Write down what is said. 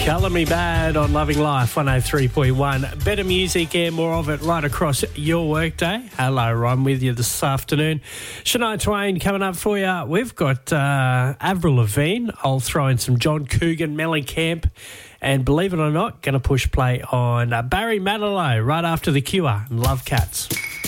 Colour Me Bad on Loving Life 103.1. Better music and more of it right across your workday. Hello, Ron, with you this afternoon. Shania Twain coming up for you. We've got Avril Lavigne. I'll throw in some John Coogan, Mellencamp, and believe it or not, going to push play on Barry Manilow right after The Cure and Love Cats.